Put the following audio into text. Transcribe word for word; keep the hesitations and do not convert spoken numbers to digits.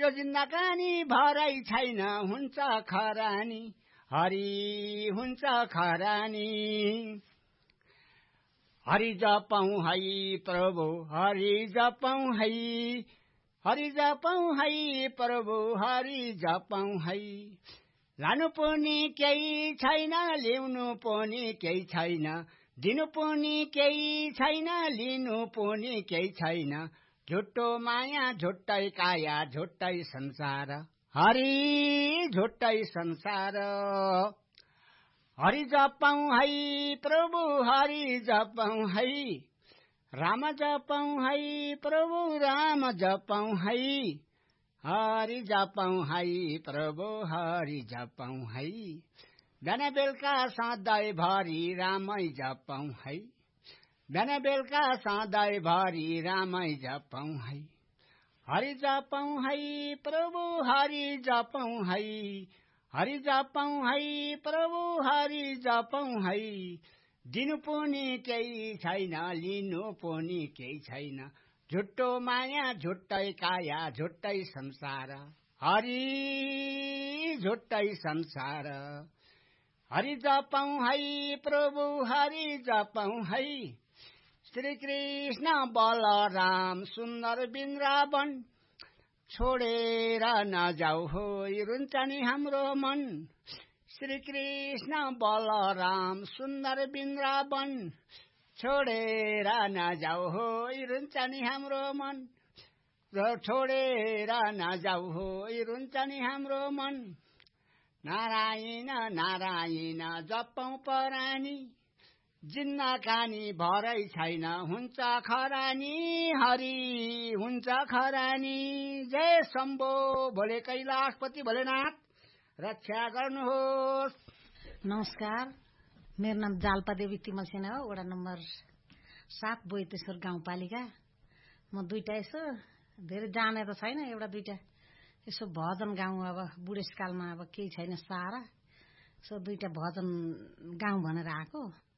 यो जिन्दगानी भरै छैन हुन्छ खरानी हरि हुन्छ खरानी हरि जपौं है प्रभु हरि जपौं है हरि जपौं है प्रभु हरि जपौं है लानु पनि केही छैन ल्याउनु पनि केही छैन दिनु पनि केही छैन लिनु पनि केही छैन झुट्टो माया झुट्टै काया झुट्टै संसार हरि झुट्टै संसार हरि जपौं है प्रभु हरि जपौं है राम जपौं है प्रभु राम जपौं है हरि जपौं है प्रभु हरि जपौं है बिहान बेलुका सधैँ भरि रामै जपौं है बिहान बेलुका सधैँ भरि रामै जपौं है हरि जपौं है प्रभु हरि जपौं है हरि जपौं है प्रभु हरि जपौं है दिनु पनि केही छैन लिनु पनि केही छैन झुट्टो माया झुट्टै काया झुट्टै संसार हरि झुट्टै संसार हरि जपौं है प्रभु हरि जपौं है श्री कृष्ण बलराम सुन्दर वृन्दावन छोडेर नजाऊ हो रुन्छ नि हाम्रो मन श्री कृष्ण बलराम सुन्दर वृन्दावन छोडेर नजाऊ हो रुन्छ नि हाम्रो मन छोडेर नजाऊ हो रुन्छ नि हाम्रो मन नारायण नारायण जपौं परानी जिन्दगानी भरै छैन हुन्छ खरानी हरि हुन्छ खरानी जय शम्भो भोले कैलाशपति भोलेनाथ रक्षा गर्नुहोस्। नमस्कार, मेरो नाम जाल्पा देवी तिमल सेना हो, वडा नम्बर सात बोइतेश्वर गाउँपालिका। म दुईटा यसो धेरै जाने त छैन, एउटा दुईटा यसो भजन गाउँ। अब बुढेसकालमा अब केही छैन सहारा, सो दुईटा भजन गाउँ भनेर आएको।